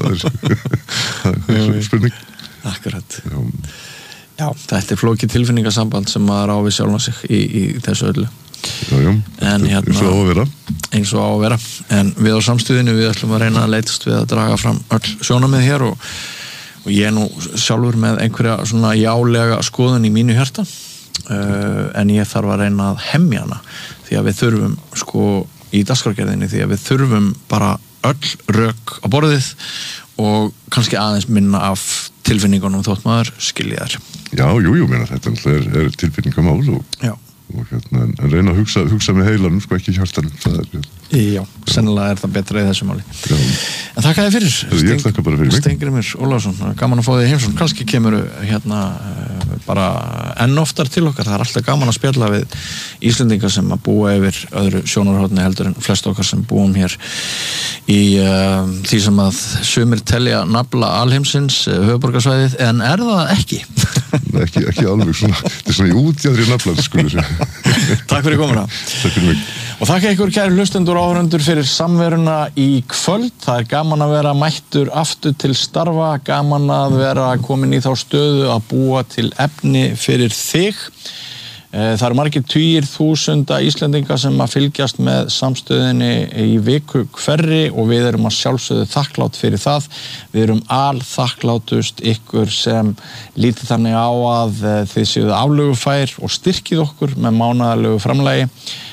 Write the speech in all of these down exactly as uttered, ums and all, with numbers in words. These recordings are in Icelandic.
það er spurning. Akkurat. Já. Já, þetta er flókið tilfinningasamband sem maður á við sjálfan sig í, í þessu öllu. Já, já, en, hérna, eins og á að vera. Eins og á að vera. En við á samstöðinu, við ætlum að reyna að leitast við að draga fram öll sjónarmið hér og, og ég er nú sjálfur með einhverja svona jálega skoðun í mínu hjarta, uh, en ég þarf að reyna að hemja hana, því að við þurfum, sko, í dagskrárgerðinni, því að við þurfum bara öll rök á borðið og kannski aðeins minna af tilfinningunum þótt maður skilja þær. Já, jú, jú, meina þetta er, er tilfinningamál og, og hérna, en reyna að hugsa, hugsa með heilanum, sko ekki hjartanum. Það er, hérna. Já, sennilega er það betra í þessu máli. Já. En þakka þér fyrir. Ég Steng, þakka bara fyrir mig. Steingrímur Ólafsson, gaman að fá þig heimsón. Kannski kemur hérna bara enn oftar til okkar. Það er alltaf gaman að spjalla við Íslendinga sem að búa yfir öðru sjónarhorni heldur en flest okkar sem búum hér í uh, því sem að sumir telja nafla alheimsins, uh, höfuðborgarsvæðið, en er það ekki? Nei, ekki, ekki alveg svona, þetta er svona í útjáðri naflan, skulur sér. Takk fyrir komuna. Takk fyrir mig. Og þakka ykkur kæri hlustendur og áhorfendur fyrir samveruna í kvöld. Það er gaman að vera mættur aftur til starfa, gaman að vera komin í þá stöðu að búa til efni fyrir þig. Það eru margir tugir þúsunda Íslendinga sem að fylgjast með samstöðinni í viku hverri og við erum að sjálfsögðu þakklátt fyrir það. Við erum alþakklátust ykkur sem lítið þannig á að þið séuð aflögufær og styrkið okkur með mánaðarlegu framlagi.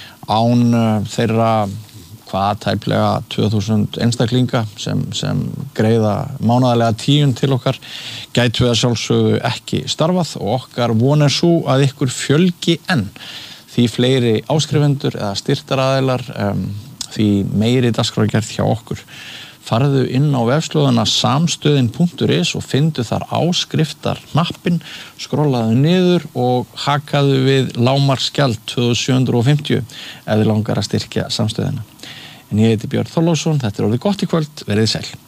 Án þeirra hvað tæplega tvö þúsund einstaklinga sem, sem greiða mánaðarlega tíund til okkar gætu við að sjálfsögðu ekki starfað og okkar von er svo að ykkur fjölgi enn því fleiri áskrifendur eða styrktaraðilar um, því meiri dagskrárgerð hjá okkur. Farðu inn á vefslóðina samstöðin punktur is og fyndu þar áskriftarhnappinn, skrollaðu niður og hakaðu við lágmarksgjald tvö þúsund sjö hundruð fimmtíu ef þið langar að styrkja samstöðina. En ég heiti Björn Þorláksson, þetta er orðið gott í kvöld, verið sæl.